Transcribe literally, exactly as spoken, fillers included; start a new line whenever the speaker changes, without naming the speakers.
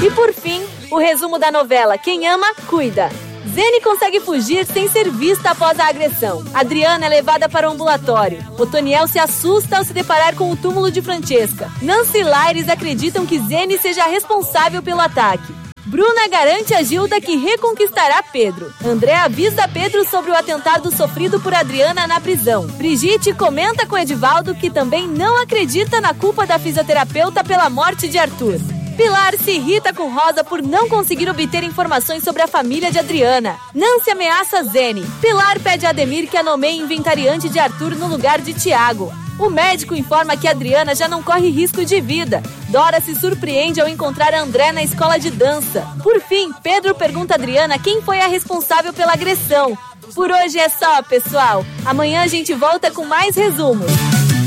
E por fim, o resumo da novela Quem Ama, Cuida. Zene consegue fugir sem ser vista após a agressão. Adriana é levada para o ambulatório. Otoniel se assusta ao se deparar com o túmulo de Francesca. Nancy e Laires acreditam que Zene seja responsável pelo ataque. Bruna garante a Gilda que reconquistará Pedro. André avisa Pedro sobre o atentado sofrido por Adriana na prisão. Brigitte comenta com Edivaldo que também não acredita na culpa da fisioterapeuta pela morte de Arthur. Pilar se irrita com Rosa por não conseguir obter informações sobre a família de Adriana. Nancy ameaça Zene. Pilar pede a Ademir que a nomeie inventariante de Arthur no lugar de Tiago. O médico informa que Adriana já não corre risco de vida. Dora se surpreende ao encontrar André na escola de dança. Por fim, Pedro pergunta a Adriana quem foi a responsável pela agressão. Por hoje é só, pessoal. Amanhã a gente volta com mais resumos.